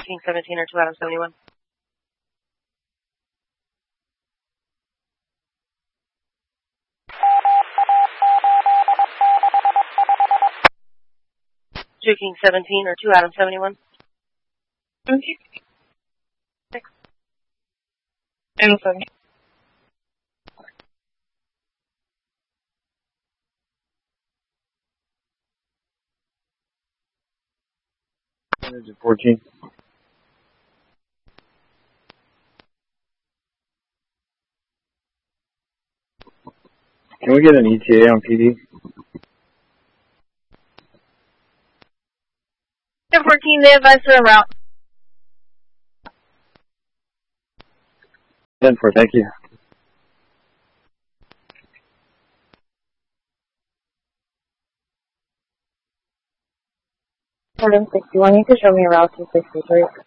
King 17 or 2 out of 71. King 17 or 2 out of 71. Okay. 6. And 7. Engine 14. Can we get an ETA on PD? 14, they advise to the route. 10-4, thank you. 761, you can show me a route to 63.